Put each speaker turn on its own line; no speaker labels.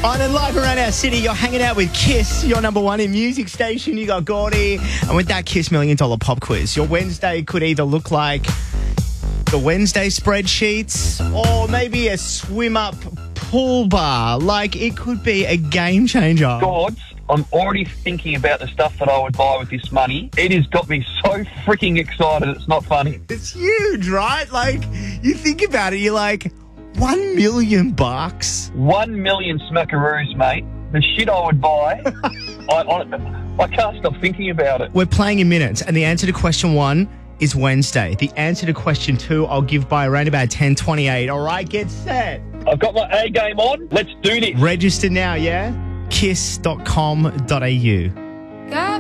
On and live around our city, you're hanging out with Kiss, your number one in music station. You got Gordy. And with that Kiss $1 Million Pop Quiz, your Wednesday could either look like the Wednesday spreadsheets or maybe a swim-up pool bar. Like, it could be a game changer.
Gods, I'm already thinking about the stuff that I would buy with this money. It has got me so freaking excited, it's not funny.
It's huge, right? Like, you think about it, you're like, $1 million?
1 million smackaroos, mate. The shit I would buy, I can't stop thinking about it.
We're playing in minutes, and the answer to question 1 is Wednesday. The answer to question 2 I'll give by around about 10:28. All right, get set.
I've got my A game on. Let's do this.
Register now, yeah? kiss.com.au.